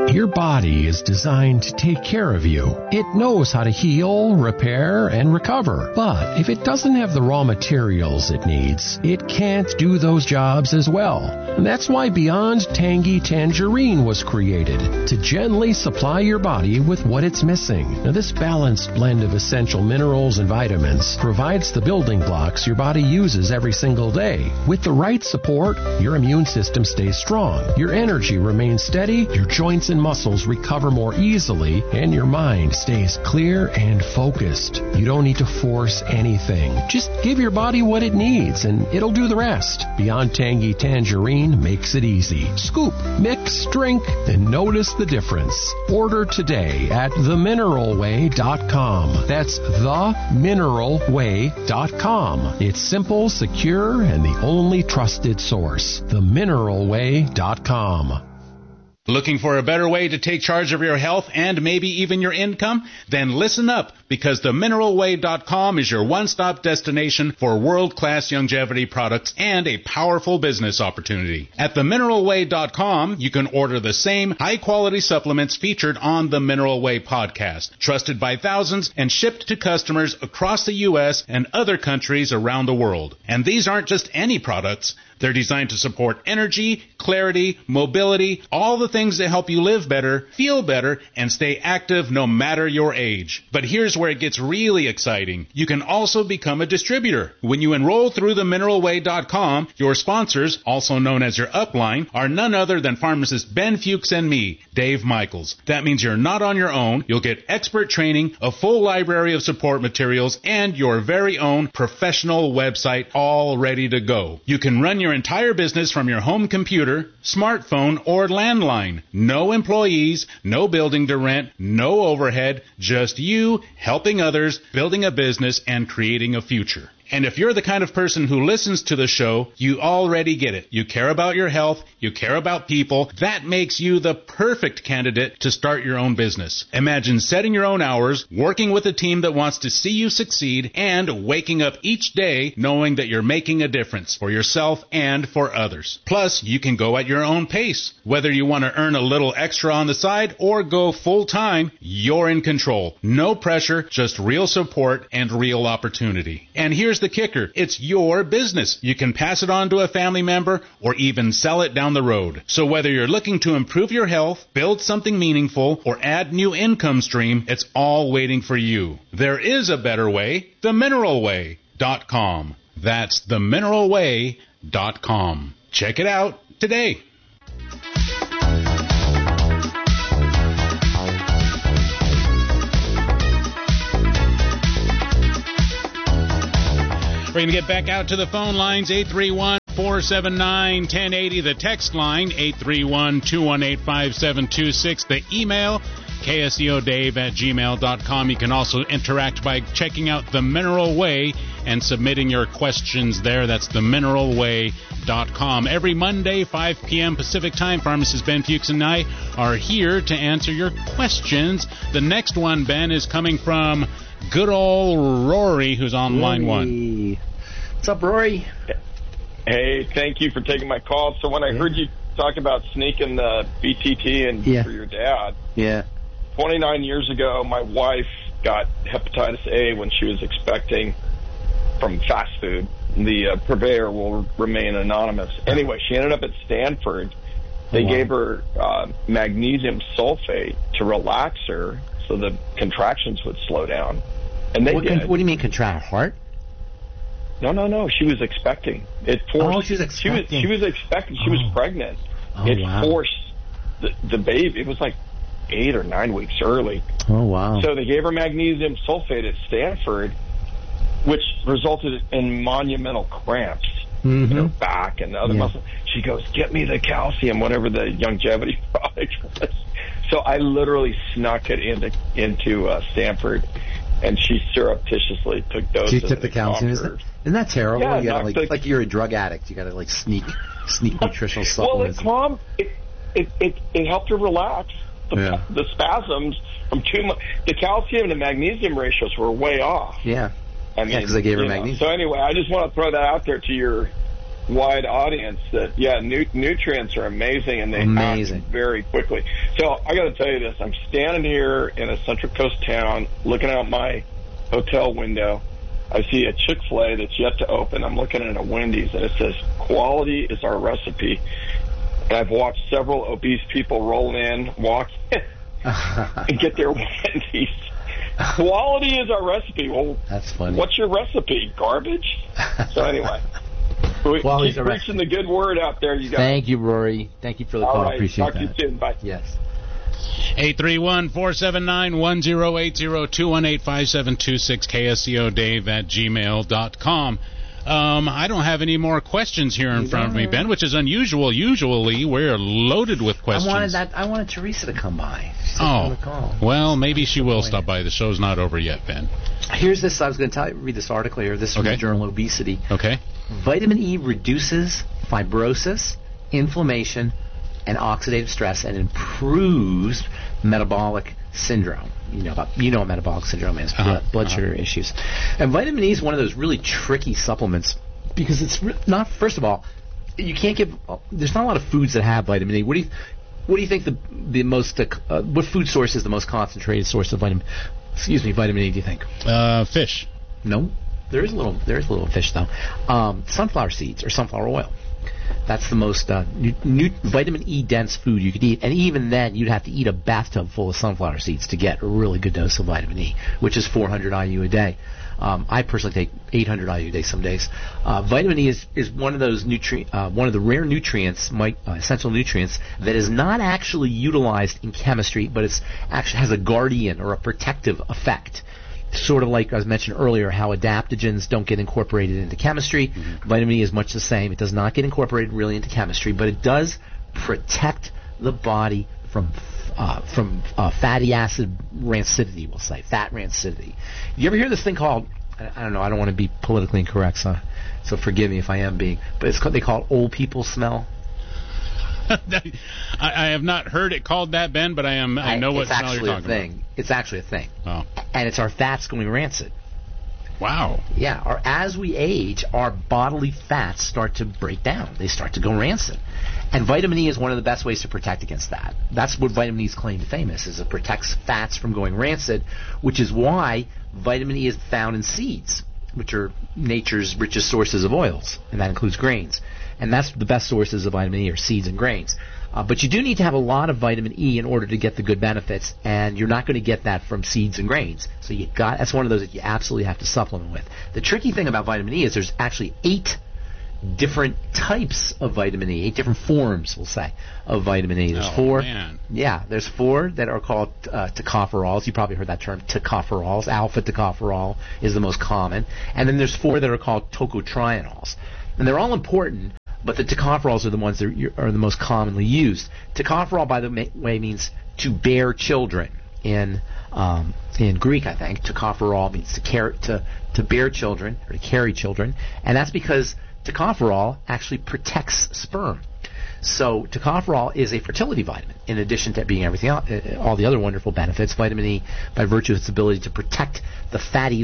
Your body is designed to take care of you. It knows how to heal, repair, and recover. But if it doesn't have the raw materials it needs, it can't do those jobs as well. And that's why Beyond Tangy Tangerine was created, to gently supply your body with what it's missing. Now, this balanced blend of essential minerals and vitamins provides the building blocks your body uses every single day. With the right support, your immune system stays strong, your energy remains steady, your joints and muscles recover more easily, and your mind stays clear and focused. You don't need to force anything. Just give your body what it needs, and it'll do the rest. Beyond Tangy Tangerine makes it easy. Scoop, mix, drink, and notice the difference. Order today at themineralway.com. That's themineralway.com. It's simple, secure, and the only trusted source. themineralway.com. Looking for a better way to take charge of your health and maybe even your income? Then listen up, because themineralway.com is your one-stop destination for world-class longevity products and a powerful business opportunity. At themineralway.com, you can order the same high-quality supplements featured on the Mineral Way podcast, trusted by thousands and shipped to customers across the U.S. and other countries around the world. And these aren't just any products. They're designed to support energy, clarity, mobility, all the things that help you live better, feel better, and stay active no matter your age. But here's where it gets really exciting. You can also become a distributor. When you enroll through themineralway.com, your sponsors, also known as your upline, are none other than pharmacist Ben Fuchs and me, Dave Michaels. That means you're not on your own. You'll get expert training, a full library of support materials, and your very own professional website all ready to go. You can run your entire business from your home computer, smartphone, or landline. No employees, no building to rent, no overhead, just you helping others, building a business, and creating a future. And if you're the kind of person who listens to the show, you already get it. You care about your health. You care about people. That makes you the perfect candidate to start your own business. Imagine setting your own hours, working with a team that wants to see you succeed, and waking up each day knowing that you're making a difference for yourself and for others. Plus, you can go at your own pace. Whether you want to earn a little extra on the side or go full-time, you're in control. No pressure, just real support and real opportunity. And here's the kicker. It's your business. You can pass it on to a family member or even sell it down the road. So whether you're looking to improve your health, build something meaningful, or add new income stream, it's all waiting for you. There is a better way. TheMineralWay.com. That's TheMineralWay.com. Check it out today. We're going to get back out to the phone lines, 831-479-1080, the text line, 831-218-5726, the email, kscodave@gmail.com. You can also interact by checking out The Mineral Way and submitting your questions there. That's themineralway.com. Every Monday, 5 p.m. Pacific Time, pharmacist Ben Fuchs and I are here to answer your questions. The next one, Ben, is coming from good old Rory, who's on line one. What's up, Rory? Hey, thank you for taking my call. So when I heard you talk about sneaking the BTT and for your dad, 29 years ago, my wife got hepatitis A when she was expecting from fast food. The purveyor will remain anonymous. Anyway, she ended up at Stanford. They gave her magnesium sulfate to relax her so the contractions would slow down. And they did. What do you mean contract? Heart? No. She was expecting. It forced. She was expecting. She was expecting. She was pregnant. It forced the baby. It was like 8 or 9 weeks early. Oh, wow. So they gave her magnesium sulfate at Stanford, which resulted in monumental cramps in her back and other muscles. She goes, "Get me the calcium," whatever the longevity product was. So I literally snuck it into Stanford, and she surreptitiously took doses. She took the calcium. Isn't that terrible? Yeah, you gotta, like you're a drug addict. You got to sneak nutritional supplements. Well, it helped her relax. The spasms from too much. The calcium and magnesium ratios were way off. Yeah. Because they gave her magnesium. So anyway, I just want to throw that out there to your wide audience that, nutrients are amazing, and they act very quickly. So I got to tell you this. I'm standing here in a Central Coast town looking out my hotel window. I see a Chick-fil-A that's yet to open. I'm looking at a Wendy's, and it says, "Quality is our recipe." And I've watched several obese people roll in, walk in, and get their Wendy's. Quality is our recipe. Well, that's funny. What's your recipe? Garbage? So anyway, keep preaching the good word out there, you guys. Thank you, Rory. Thank you for the call. Right. Appreciate that. Talk to you soon. Bye. Yes. 831-479-1080-218-5726 KSCO@gmail.com. I don't have any more questions here in front of me, Ben, which is unusual. Usually we're loaded with questions. I wanted Teresa to come by. Well, maybe she will stop by. The show's not over yet, Ben. Here's this. I was going to read this article here. This is from the journal Obesity. Okay. Vitamin E reduces fibrosis, inflammation, and oxidative stress, and improves metabolic syndrome. You know what metabolic syndrome is, blood sugar issues. And vitamin E is one of those really tricky supplements because it's not. First of all, you can't give. There's not a lot of foods that have vitamin E. What do you think the most? What food source is the most concentrated source of vitamin E? Do you think? Fish. No, there is a little fish though. Sunflower seeds or sunflower oil. That's the most vitamin E dense food you could eat, and even then you'd have to eat a bathtub full of sunflower seeds to get a really good dose of vitamin E, which is 400 IU a day. I personally take 800 IU a day some days. Vitamin E is one of those one of the rare nutrients, essential nutrients that is not actually utilized in chemistry, but it's actually has a guardian or a protective effect. Sort of like I was mentioned earlier, how adaptogens don't get incorporated into chemistry. Mm-hmm. Vitamin E is much the same. It does not get incorporated really into chemistry, but it does protect the body from fatty acid rancidity, we'll say, fat rancidity. You ever hear this thing called, I don't know, I don't want to be politically incorrect, so forgive me if I am being, but they call it old people smell? I have not heard it called that, Ben, but I know what smell you're talking about. It's actually a thing. Oh. And it's our fats going rancid. Wow. Yeah. As we age, our bodily fats start to break down. They start to go rancid. And vitamin E is one of the best ways to protect against that. That's what vitamin E's claim to fame is it protects fats from going rancid, which is why vitamin E is found in seeds, which are nature's richest sources of oils, and that includes grains. And that's the best sources of vitamin E are seeds and grains. But you do need to have a lot of vitamin E in order to get the good benefits, and you're not going to get that from seeds and grains. So that's one of those that you absolutely have to supplement with. The tricky thing about vitamin E is there's actually 8 different types of vitamin E, 8 different forms, we'll say, of vitamin E. There's 4. Man. Yeah, there's 4 that are called tocopherols. You probably heard that term, tocopherols. Alpha tocopherol is the most common. And then there's 4 that are called tocotrienols. And they're all important, but the tocopherols are the ones that are the most commonly used. Tocopherol, by the way, means to bear children. In Greek, I think, tocopherol means to bear children or to carry children, and that's because tocopherol actually protects sperm. So tocopherol is a fertility vitamin. In addition to being everything else, all the other wonderful benefits, vitamin E, by virtue of its ability to protect the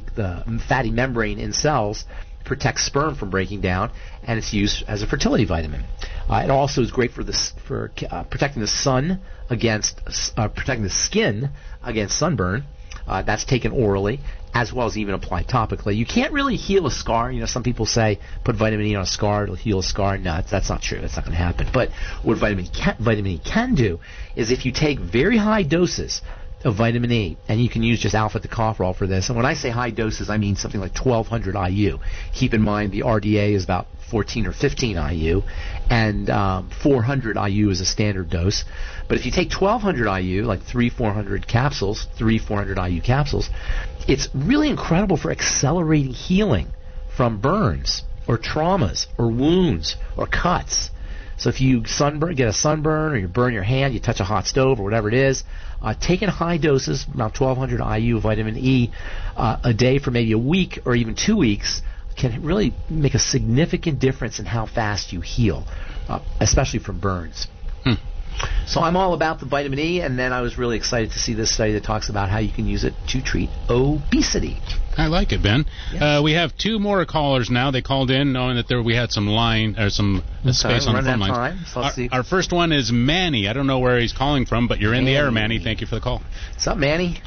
fatty membrane in cells, protects sperm from breaking down, and it's used as a fertility vitamin. It also is great for protecting the sun against protecting the skin against sunburn. That's taken orally as well as even applied topically. You can't really heal a scar. You know, some people say put vitamin E on a scar, it'll heal a scar. No, that's not true. That's not going to happen. But what vitamin E can do is if you take very high doses of vitamin E, and you can use just alpha tocopherol for this. And when I say high doses, I mean something like 1,200 IU. Keep in mind the RDA is about 14 or 15 IU, and 400 IU is a standard dose. But if you take 1,200 IU, like 400 IU capsules, it's really incredible for accelerating healing from burns or traumas or wounds or cuts. So if you get a sunburn, or you burn your hand, you touch a hot stove, or whatever it is, taking high doses, about 1,200 IU of vitamin E a day for maybe a week or even 2 weeks, can really make a significant difference in how fast you heal, especially from burns. So I'm all about the vitamin E, and then I was really excited to see this study that talks about how you can use it to treat obesity. I like it, Ben. Yes. We have 2 more callers now. They called in knowing that we had some space on the phone lines. Our first one is Manny. I don't know where he's calling from, but you're in the air, Manny. Thank you for the call. What's up, Manny?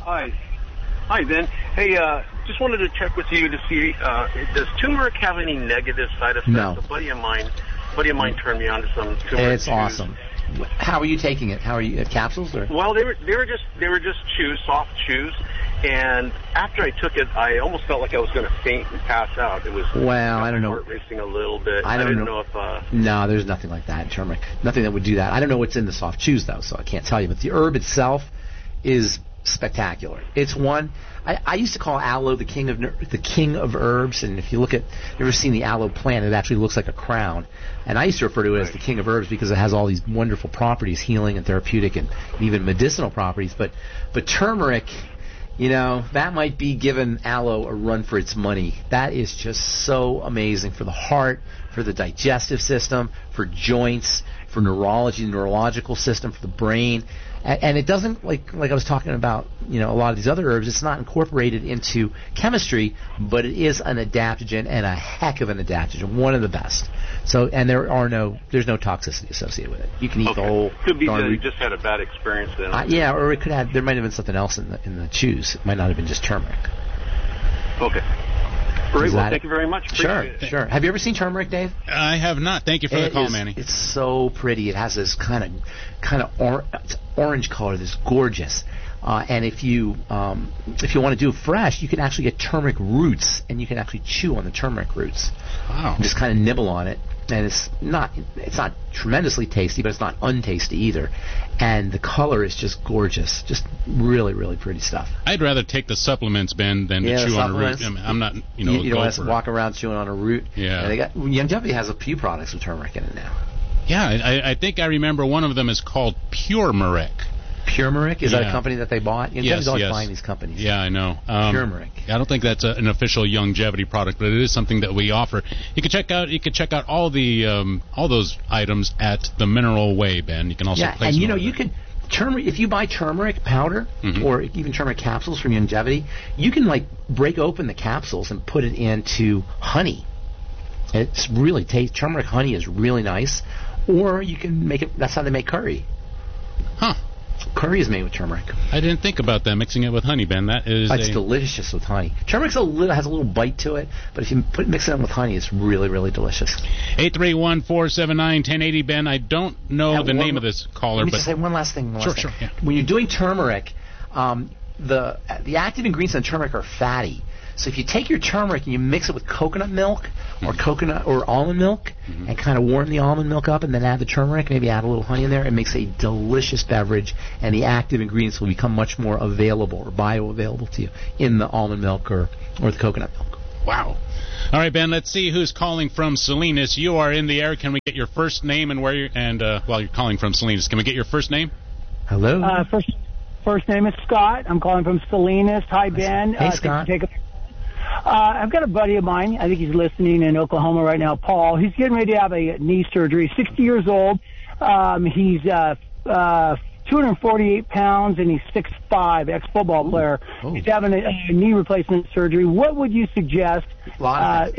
Hi, Ben. Hey, just wanted to check with you to see, does turmeric have any negative side effects? No. A buddy of mine turned me on to some turmeric. It's awesome. How are you taking it? How are you, capsules or? Well, they were just chews, soft chews, and after I took it, I almost felt like I was going to faint and pass out. It was I don't know. Heart racing a little bit. I didn't know if. No, there's nothing like that in turmeric. Nothing that would do that. I don't know what's in the soft chews though, so I can't tell you. But the herb itself is spectacular. It's one. I used to call aloe the king of herbs, and if you look at, you ever seen the aloe plant, it actually looks like a crown. And I used to refer to it as the king of herbs because it has all these wonderful properties, healing and therapeutic and even medicinal properties. But turmeric, that might be giving aloe a run for its money. That is just so amazing for the heart, for the digestive system, for joints, for neurology, the neurological system, for the brain. And it doesn't, like I was talking about, a lot of these other herbs, it's not incorporated into chemistry, but it is an adaptogen, and a heck of an adaptogen, one of the best. So, and there's no toxicity associated with it. You can eat the whole. Could be that you just had a bad experience then. Or it could have. There might have been something else in the chews. It might not have been just turmeric. Okay. Great. Well, thank you very much. Sure. Have you ever seen turmeric, Dave? I have not. Thank you for the call, Manny. It's so pretty. It has this kind of orange color that's gorgeous. And if you want to do it fresh, you can actually get turmeric roots, and you can actually chew on the turmeric roots. Wow. And just kind of nibble on it, and it's not tremendously tasty, but it's not untasty either. And the color is just gorgeous, just really, really pretty stuff. I'd rather take the supplements, Ben, than to chew on a root. I'm not, you don't want to walk around chewing on a root. Yeah. Youngevity has a few products with turmeric in it now. Yeah, I think I remember one of them is called Puremeric. Puremeric? Is that a company that they bought? Yes. always buying these companies. Yeah, I know. Puremeric. I don't think that's an official Youngevity product, but it is something that we offer. You can check out all the all those items at the Mineral Way, Ben. You can also place them. You can turmeric. If you buy turmeric powder or even turmeric capsules from Youngevity, you can break open the capsules and put it into honey. It's really tasty. Turmeric honey is really nice. Or you can make it. That's how they make curry. Huh. Curry is made with turmeric. I didn't think about that, mixing it with honey, Ben. It's delicious with honey. Turmeric has a little bite to it, but if you mix it in with honey, it's really, really delicious. 831-479-1080, Ben. I don't know the name of this caller. Let me just say one last thing. Sure. Yeah. When you're doing turmeric, the active ingredients in turmeric are fatty. So if you take your turmeric and you mix it with coconut milk or coconut or almond milk and kind of warm the almond milk up and then add the turmeric, maybe add a little honey in there, it makes a delicious beverage, and the active ingredients will become much more available or bioavailable to you in the almond milk or the coconut milk. Wow. All right, Ben, let's see who's calling from Salinas. You are in the air. Can we get your first name and where you're calling from Salinas, can we get your first name? Hello. First name is Scott. I'm calling from Salinas. Hi, Ben. Hey, Scott. I've got a buddy of mine. I think he's listening in Oklahoma right now, Paul. He's getting ready to have a knee surgery. 60 years old. He's 248 pounds, and he's 6'5", ex-football player. Oh. He's having a knee replacement surgery. What would you suggest? To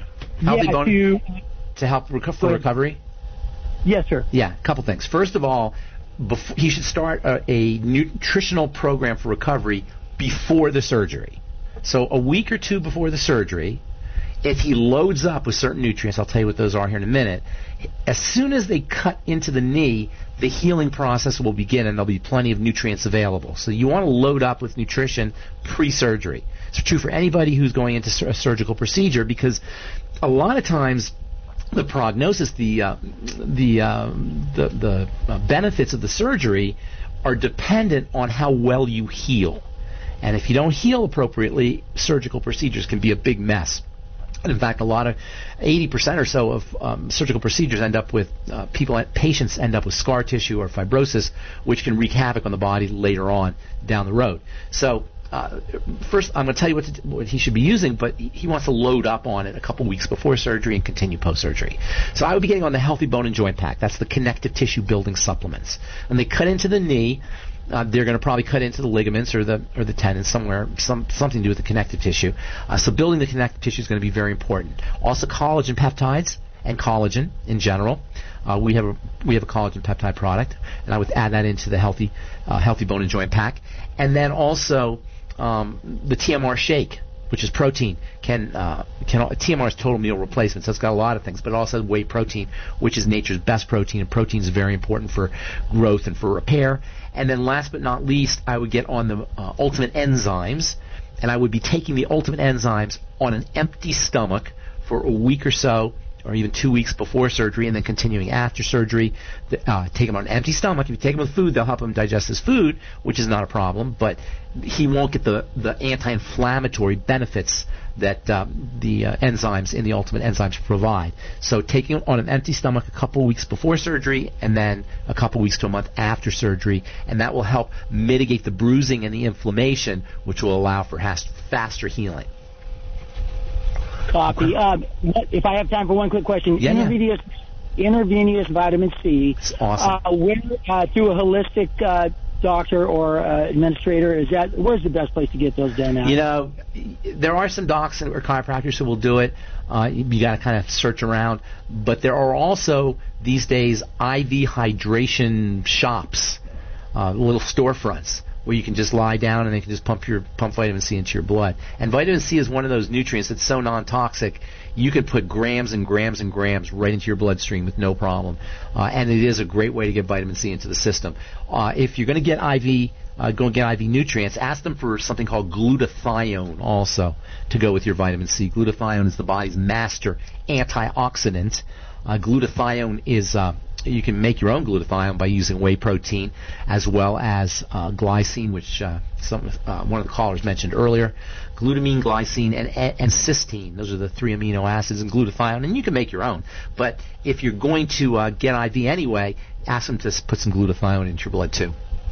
help for recovery? Yes, sir. Yeah, a couple things. First of all, he should start a nutritional program for recovery before the surgery. So a week or two before the surgery, if he loads up with certain nutrients, I'll tell you what those are here in a minute, as soon as they cut into the knee, the healing process will begin and there'll be plenty of nutrients available. So you want to load up with nutrition pre-surgery. It's true for anybody who's going into a surgical procedure, because a lot of times the prognosis, the benefits of the surgery are dependent on how well you heal. And if you don't heal appropriately, surgical procedures can be a big mess. And in fact, 80% or so of surgical procedures end up with patients end up with scar tissue or fibrosis, which can wreak havoc on the body later on down the road. So first, I'm going to tell you what he should be using, but he wants to load up on it a couple weeks before surgery and continue post-surgery. So I would be getting on the Healthy Bone and Joint Pack. That's the connective tissue building supplements. And they cut into the knee. they're going to probably cut into the ligaments or the tendons somewhere, something to do with the connective tissue. So building the connective tissue is going to be very important. Also, collagen peptides and collagen in general. We have a collagen peptide product, and I would add that into the healthy bone and joint pack. And then also the TMR shake, which is protein. TMR is total meal replacement, so it's got a lot of things, but it also has whey protein, which is nature's best protein, and protein is very important for growth and for repair. And then last but not least, I would get on the Ultimate Enzymes, and I would be taking the Ultimate Enzymes on an empty stomach for a week or so, or even 2 weeks before surgery, and then continuing after surgery. Take him on an empty stomach. If you take him with food, they'll help him digest his food, which is not a problem, but he won't get the anti-inflammatory benefits that the enzymes in the Ultimate Enzymes provide. So taking him on an empty stomach a couple of weeks before surgery, and then a couple of weeks to a month after surgery, and that will help mitigate the bruising and the inflammation, which will allow for faster healing. Copy. If I have time for one quick question, intravenous vitamin C. It's awesome. Through a holistic doctor or administrator, where's the best place to get those done now? You know, there are some docs or chiropractors who will do it. You got to kind of search around, but there are also these days IV hydration shops, little storefronts, where you can just lie down and they can just pump vitamin C into your blood. And vitamin C is one of those nutrients that's so non-toxic, you can put grams and grams and grams right into your bloodstream with no problem. And it is a great way to get vitamin C into the system. If you're going to get IV, go and get IV nutrients, ask them for something called glutathione also to go with your vitamin C. Glutathione is the body's master antioxidant. Glutathione is... you can make your own glutathione by using whey protein, as well as glycine, which one of the callers mentioned earlier. Glutamine, glycine, and cysteine. Those are the 3 amino acids in glutathione, and you can make your own. But if you're going to get IV anyway, ask them to put some glutathione into your blood too.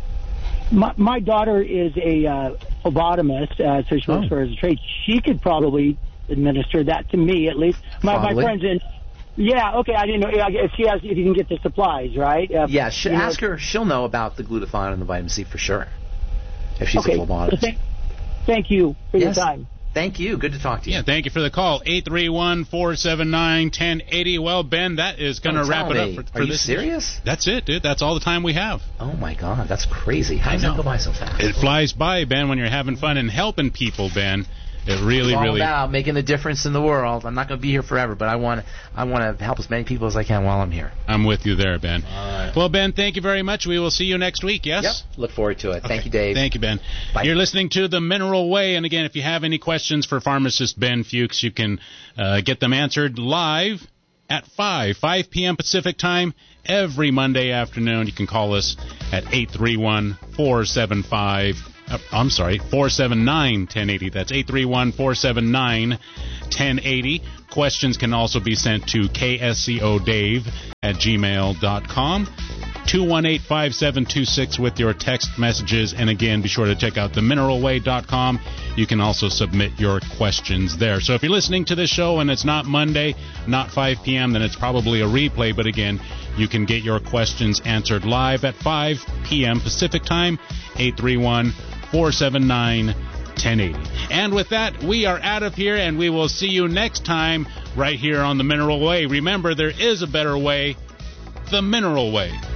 My daughter is a phlebotomist, so she works for her as a trade. She could probably administer that to me, at least. My friends in... Yeah, okay, I didn't know if you can get the supplies, right? Ask her. She'll know about the glutathione and the vitamin C for sure, if she's a phlebotomist. Thank you for your time. Thank you. Good to talk to you. Yeah, thank you for the call. 831-479-1080. Well, Ben, that is going to wrap it up for Are this. you serious? That's it, dude. That's all the time we have. Oh, my God. That's crazy. How does that go by so fast? It flies by, Ben, when you're having fun and helping people, Ben. It really, it's all really about making a difference in the world. I'm not going to be here forever, but I want to help as many people as I can while I'm here. I'm with you there, Ben. All right. Well, Ben, thank you very much. We will see you next week, yes? Yep. Look forward to it. Okay. Thank you, Dave. Thank you, Ben. Bye. You're listening to The Mineral Way, and again, if you have any questions for pharmacist Ben Fuchs, you can get them answered live at 5 p.m. Pacific Time every Monday afternoon. You can call us at 831-479-1080. That's 831-479-1080. Questions can also be sent to kscodave@gmail.com. 218-5726 with your text messages. And again, be sure to check out themineralway.com. You can also submit your questions there. So if you're listening to this show and it's not Monday, not 5 p.m., then it's probably a replay. But again, you can get your questions answered live at 5 p.m. Pacific Time, 831-479-1080. And with that, we are out of here, and we will see you next time right here on The Mineral Way. Remember, there is a better way, The Mineral Way.